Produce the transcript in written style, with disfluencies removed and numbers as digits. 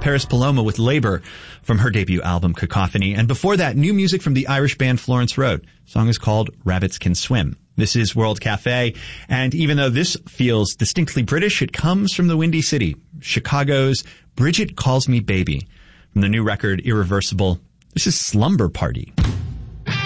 Paris Paloma with Labor from her debut album Cacophony. And before that, new music from the Irish band Florence Road. The song is called Rabbits Can Swim. This is World Cafe, and even though this feels distinctly British, it comes from the Windy City, Chicago's Bridget Calls Me Baby. From the new record Irreversible, this is Slumber Party.